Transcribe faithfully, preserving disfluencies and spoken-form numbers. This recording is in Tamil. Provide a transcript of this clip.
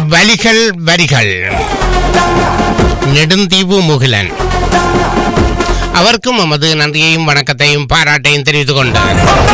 வலிகள் வரிகள் நெடுந்தீவு முகிலன் அவருக்கும் நமது நன்றியையும் வணக்கத்தையும் பாராட்டையும் தெரிவித்துக் கொண்டார்.